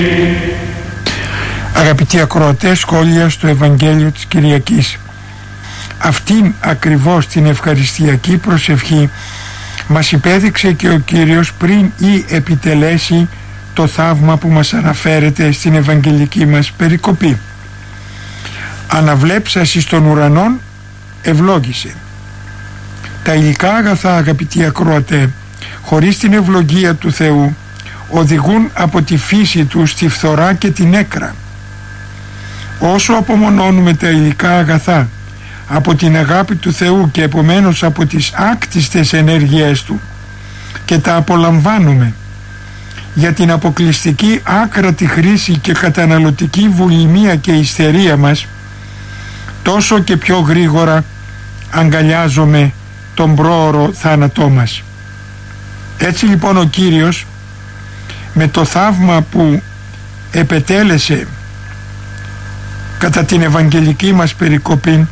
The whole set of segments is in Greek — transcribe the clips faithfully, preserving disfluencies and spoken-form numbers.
Αγαπητοί ακροατές, σχόλια στο Ευαγγέλιο της Κυριακής. Αυτήν ακριβώς την ευχαριστιακή προσευχή μας υπέδειξε και ο Κύριος πριν ή επιτελέσει το θαύμα που μας αναφέρεται στην Ευαγγελική μας περικοπή. Αναβλέψας εις των ουρανών ευλόγησε. Τα υλικά αγαθά, αγαπητοί ακροατέ, χωρίς την ευλογία του Θεού οδηγούν από τη φύση τους στη φθορά και την έκρα. Όσο απομονώνουμε τα υλικά αγαθά από την αγάπη του Θεού και επομένως από τις άκτιστες ενέργειές Του και τα απολαμβάνουμε για την αποκλειστική άκρατη χρήση και καταναλωτική βουλημία και ιστερία μας, τόσο και πιο γρήγορα αγκαλιάζουμε τον πρόωρο θάνατό μας. Έτσι λοιπόν ο Κύριος με το θαύμα που επετέλεσε κατά την Ευαγγελική μας περικοπή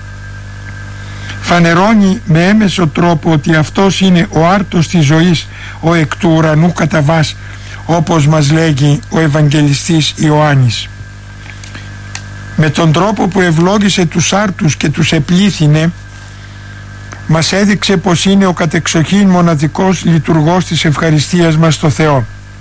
φανερώνει με έμεσο τρόπο ότι αυτός είναι ο άρτος της ζωής, ο εκ του ουρανού καταβάς, όπως μας λέγει ο Ευαγγελιστής Ιωάννης. Με τον τρόπο που ευλόγησε τους άρτους και τους επλήθυνε, μας έδειξε πως είναι ο κατεξοχήν μοναδικός λειτουργός της ευχαριστίας μας στο Θεό.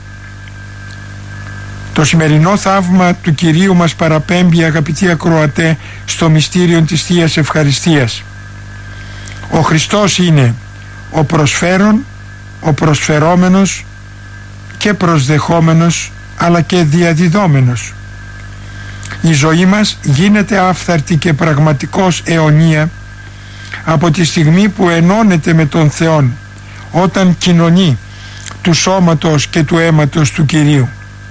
Το σημερινό θαύμα του Κυρίου μας παραπέμπει, αγαπητοί ακροατέ, στο μυστήριο της Θείας Ευχαριστίας. Ο Χριστός είναι ο προσφέρον, ο προσφερόμενος και προσδεχόμενος, αλλά και διαδιδόμενος. Η ζωή μας γίνεται άφθαρτη και πραγματικώς αιωνία από τη στιγμή που ενώνεται με τον Θεόν, όταν κοινωνεί του σώματος και του αίματος του Κυρίου.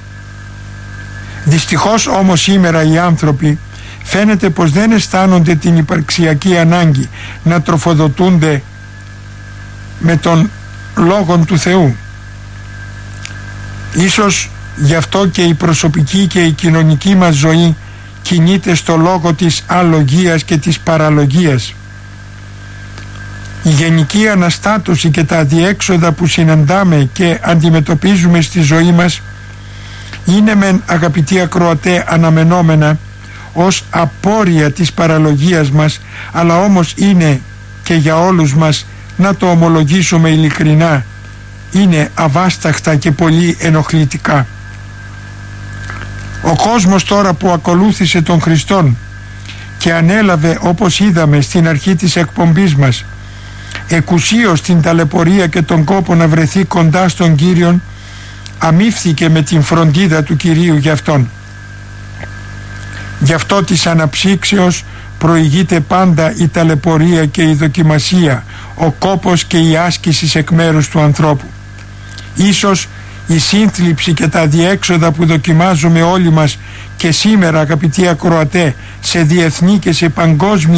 Δυστυχώς όμως σήμερα οι άνθρωποι φαίνεται πως δεν αισθάνονται την υπαρξιακή ανάγκη να τροφοδοτούνται με τον Λόγον του Θεού. Ίσως γι' αυτό και η προσωπική και η κοινωνική μας ζωή κινείται στο λόγο της αλογίας και της παραλογίας. Η γενική αναστάτωση και τα αδιέξοδα που συναντάμε και αντιμετωπίζουμε στη ζωή μας είναι μεν, αγαπητοί ακροατέ, αναμενόμενα ως απόρρια της παραλογίας μας, αλλά όμως είναι και για όλους μας, να το ομολογήσουμε ειλικρινά, είναι αβάσταχτα και πολύ ενοχλητικά. Ο κόσμος τώρα που ακολούθησε τον Χριστόν και ανέλαβε, όπως είδαμε στην αρχή της εκπομπής μας, εκουσίως την ταλαιπωρία και τον κόπο να βρεθεί κοντά στον Κύριον, αμύφθηκε με την φροντίδα του Κυρίου για Αυτόν. Γι' αυτό της αναψύξεως προηγείται πάντα η ταλαιπωρία και η δοκιμασία, ο κόπος και η άσκηση εκ μέρους του ανθρώπου. Ίσως η σύνθλιψη και τα διέξοδα που δοκιμάζουμε όλοι μας και σήμερα, αγαπητοί ακροατέ, σε διεθνή και σε παγκόσμια